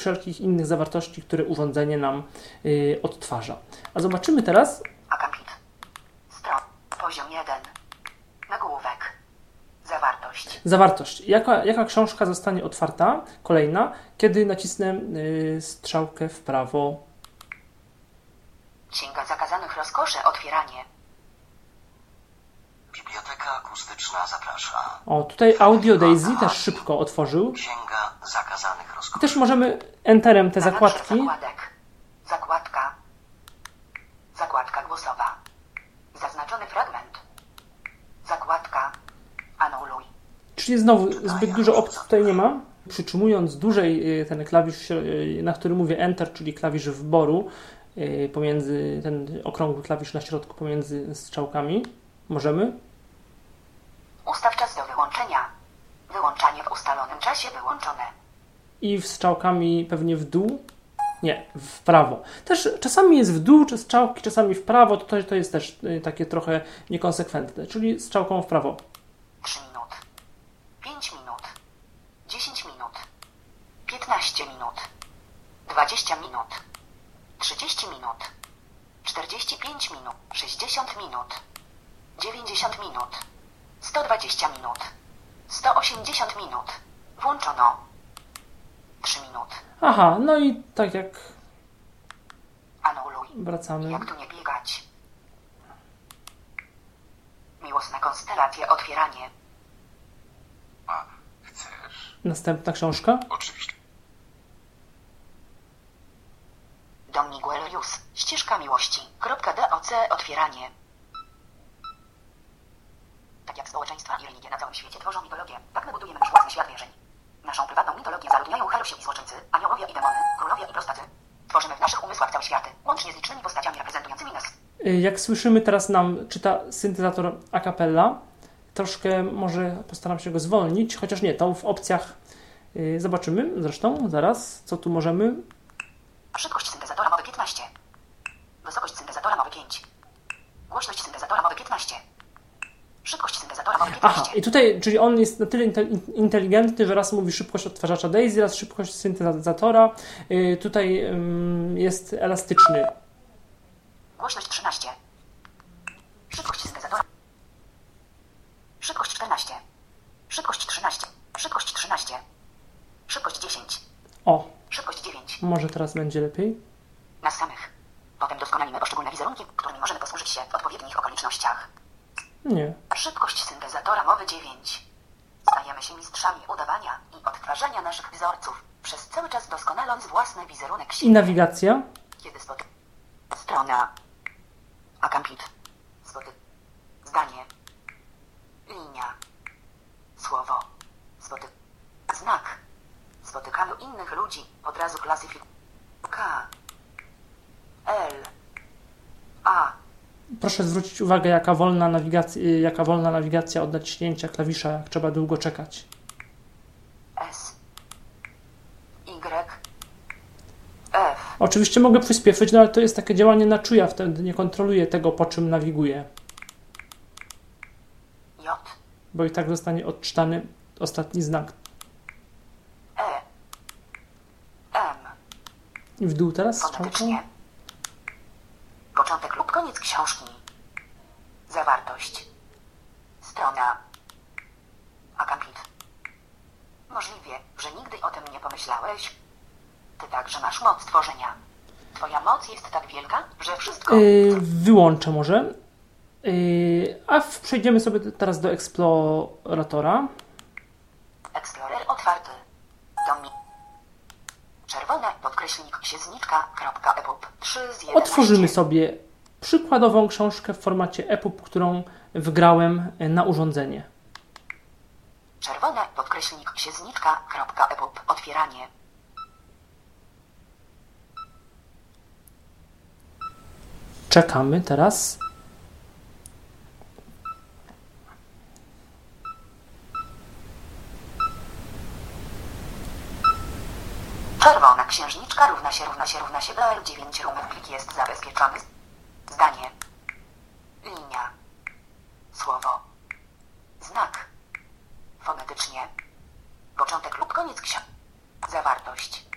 wszelkich innych zawartości, które urządzenie nam odtwarza. A zobaczymy teraz. Akapit. Stron. Poziom 1. Nagłówek. Zawartość. Zawartość. Jaka książka zostanie otwarta? Kolejna, kiedy nacisnę strzałkę w prawo. Księga zakazanych rozkoszy. Otwieranie. Biblioteka akustyczna zaprasza. O, tutaj Audio Daisy też szybko otworzył. Księga zakazanych I rozkoszy. też możemy Enterem te Nadal zakładki. zakładek. Zakładka. Zakładka głosowa. Zaznaczony fragment. Zakładka. Anuluj. Czyli znowu zbyt dużo opcji tutaj nie ma. Przytrzymując dłużej ten klawisz, na którym mówię Enter, czyli klawisz wyboru, pomiędzy ten okrągły klawisz na środku pomiędzy strzałkami, możemy. Ustaw czas do wyłączenia. Wyłączanie w ustalonym czasie wyłączone. I strzałkami pewnie w dół. Nie, w prawo. Też czasami jest w dół, czy strzałki, czasami w prawo. To jest też takie trochę niekonsekwentne. Czyli strzałką w prawo. 3 minut. 5 minut. 10 minut. 15 minut. 20 minut. 30 minut. 45 minut. 60 minut. 90 minut. 120 minut. 180 minut. Włączono. 3 minut. Aha, no i tak jak Anuluj. wracamy. Jak tu nie biegać? Miłosna konstelacja. Otwieranie. A, chcesz? Następna książka. Oczywiście. Don Miguel Ruiz. Ścieżka miłości. .doc. Otwieranie. Tak jak społeczeństwa i religie na całym świecie tworzą mitologię, tak my budujemy nasz własny świat wierzeń. Naszą prywatną mitologię zaludniają Harusi i złoczyńcy, aniołowie i demony, królowie i prostacy. Tworzymy w naszych umysłach całe światy, łącznie z licznymi postaciami reprezentującymi nas. Jak słyszymy, teraz nam czyta syntezator a cappella. Troszkę może postaram się go zwolnić, chociaż nie, to w opcjach zobaczymy zresztą zaraz, co tu możemy. Szybkość syntezatora mowy 15. Wysokość syntezatora mowy 5. Głośność syntezatora mowy 15. Szybkość syntezatora mowy 15. Aha, i tutaj, czyli on jest na tyle inteligentny, że raz mówi szybkość odtwarzacza Daisy, raz szybkość syntezatora. Tutaj jest elastyczny. Głośność 13. Szybkość syntezatora. Szybkość 14. Szybkość 13. Szybkość 13. Szybkość 10. O, Szybkość 9. może teraz będzie lepiej. Nas samych. Potem doskonalimy poszczególne wizerunki, którymi możemy posłużyć się w odpowiednich okolicznościach. Nie. Szybkość syntezatora mowy 9. Stajemy się mistrzami udawania i odtwarzania naszych wzorców, przez cały czas doskonaląc własny wizerunek I siebie. nawigacja. Kiedy strona. Akampit. Zdanie. Linia. Słowo. Znak. Spotykamy innych ludzi. Od razu K. L. A. Proszę zwrócić uwagę, jaka wolna nawigacja od naciśnięcia klawisza, jak trzeba długo czekać. S. Y. F. Oczywiście mogę przyspieszyć, no ale to jest takie działanie na czuja, wtedy nie kontroluję tego, po czym nawiguję, J. bo i tak zostanie odczytany ostatni znak. E. M. I w dół teraz strzałką. Fonetycznie. Początek lub koniec książki. Zawartość. Strona. Akampit. Możliwe, że nigdy o tym nie pomyślałeś. Ty także masz moc tworzenia. Twoja moc jest tak wielka, że wszystko... Wyłączę może. Przejdziemy sobie teraz do eksploratora. Explorer otwarty. Czerwone podkreślnik księżniczka.epub 3 z 11. Otworzymy sobie przykładową książkę w formacie EPUB, którą wgrałem na urządzenie. Czerwone podkreślnik księżniczka.epub otwieranie. Czekamy teraz. Czerwona księżniczka równa się BL9 rumów. Plik jest zabezpieczony. Zdanie. Linia. Słowo. Znak. Fonetycznie. Początek lub koniec książki. Zawartość.